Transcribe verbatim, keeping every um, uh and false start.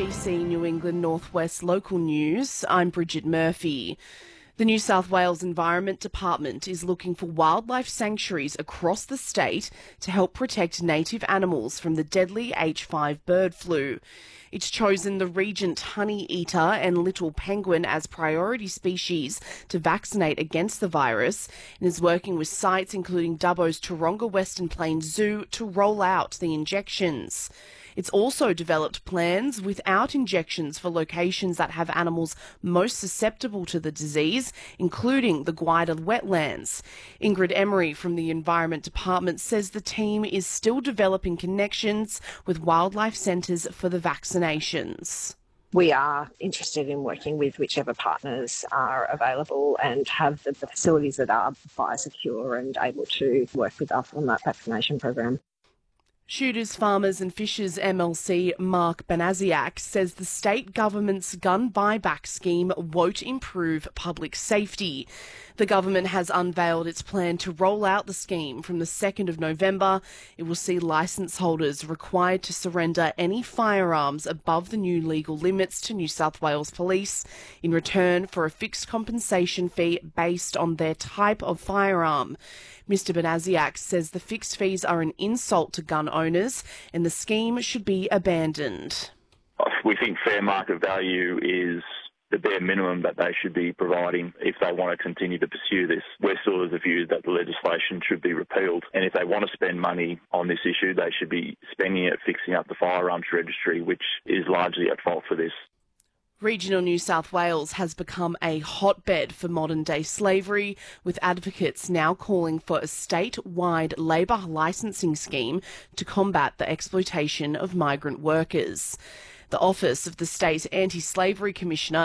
B C New England Northwest local news. I'm Bridget Murphy. The New South Wales Environment Department is looking for wildlife sanctuaries across the state to help protect native animals from the deadly H five bird flu. It's chosen the Regent honeyeater and little penguin as priority species to vaccinate against the virus and is working with sites including Dubbo's Taronga Western Plains Zoo to roll out the injections. It's also developed plans without injections for locations that have animals most susceptible to the disease, including the Gwydir wetlands. Ingrid Emery from the Environment Department says the team is still developing connections with wildlife centres for the vaccinations. We are interested in working with whichever partners are available and have the, the facilities that are biosecure and able to work with us on that vaccination program. Shooters, Farmers and Fishers M L C Mark Banasiak says the state government's gun buyback scheme won't improve public safety. The government has unveiled its plan to roll out the scheme from the second of November. It will see licence holders required to surrender any firearms above the new legal limits to New South Wales Police in return for a fixed compensation fee based on their type of firearm. Mister Banasiak says the fixed fees are an insult to gun owners and the scheme should be abandoned. We think fair market value is the bare minimum that they should be providing if they want to continue to pursue this. We're still of the view that the legislation should be repealed, and if they want to spend money on this issue, they should be spending it fixing up the firearms registry, which is largely at fault for this. Regional New South Wales has become a hotbed for modern-day slavery, with advocates now calling for a state-wide labour licensing scheme to combat the exploitation of migrant workers. The Office of the State Anti-Slavery Commissioner